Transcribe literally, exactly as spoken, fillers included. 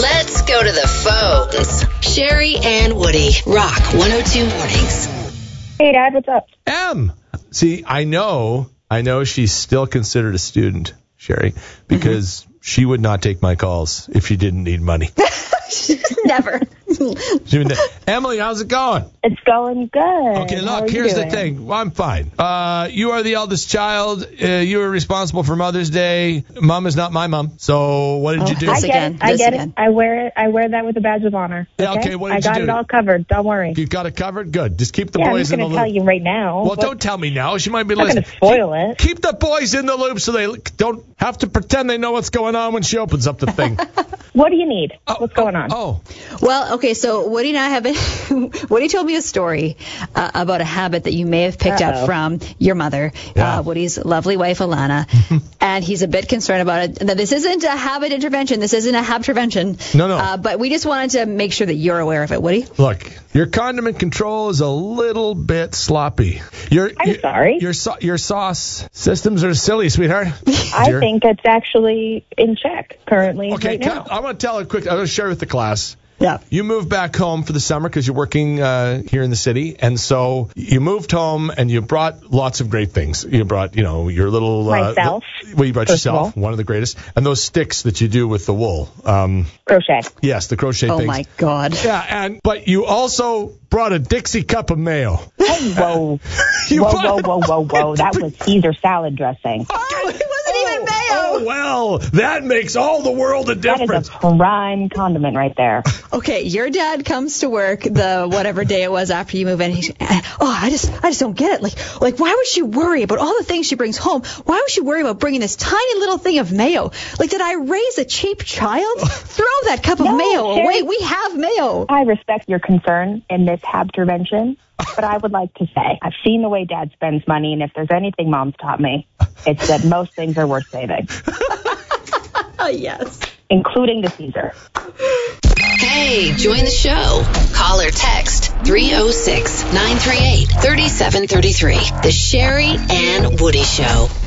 Let's go to the phones. Sherry and Woody, Rock one oh two Mornings. Hey, Dad, what's up? Em. See, I know, I know she's still considered a student, Sherry, because mm-hmm. she would not take my calls if she didn't need money. Never. She would, Emily, how's it going? It's going good. Okay, How look, are you here's doing? the thing. Well, I'm fine. Uh, you are the eldest child. Uh, you were responsible for Mother's Day. Mom is not my mom. So what did Oh, you do? I This get again. it. I This get again. it. I wear it. I wear that with a badge of honor. Okay. Yeah, okay, what did I you got do? it all covered. Don't worry. You've got it covered? Good. Just keep the yeah, I'm boys not in the going loop. to tell you right now. Well, but don't tell me now. She might be I'm not listening. going to spoil it. Keep the boys in the loop so they don't have to pretend they know what's going on when she opens up the thing. What do you need? Oh, What's going on? Oh, Well, okay, so Woody and I have been, Woody told me a story uh, about a habit that you may have picked Uh-oh. up from your mother, Yeah. uh, Woody's lovely wife, Alana, and he's a bit concerned about it. Now, this isn't a habit intervention. This isn't a habit intervention. No, no. Uh, but we just wanted to make sure that you're aware of it, Woody. look, your condiment control is a little bit sloppy. Your, I'm your, sorry. Your, so- your sauce systems are silly, sweetheart. I Dear. think it's actually in check currently Okay, right now. can, I want to tell a quick. I'm going to share with the class. Yeah. You moved back home for the summer because you're working uh, here in the city, and so you moved home and you brought lots of great things. You brought, you know, your little uh, Myself, well, you brought first of yourself, all. one of the greatest, and those sticks that you do with the wool. Um, Crochet. yes, the crochet Oh, things. my God. Yeah, and but you also brought a Dixie cup of mayo. Hey, whoa. You whoa, brought- whoa, whoa, whoa, whoa. That was Caesar salad dressing. Oh, it wasn't even mayo. Oh well, that makes all the world a That is difference. a prime condiment right there. Okay, your dad comes to work the whatever day it was after you move in. He's, oh, I just, I just don't get it. Like, like, why would she worry about all the things she brings home? Why would she worry about bringing this tiny little thing of mayo? Like, did I raise a cheap child? Throw that cup of No, mayo Sherry. away. We have mayo. I respect your concern in this habtervention, but I would like to say I've seen the way Dad spends money, and if there's anything Mom's taught me, it's that most things are worth saving, Oh, yes. including the Caesar. Hey, join the show. Call or text three oh six, nine three eight, three seven three three. The Sherry and Woody Show.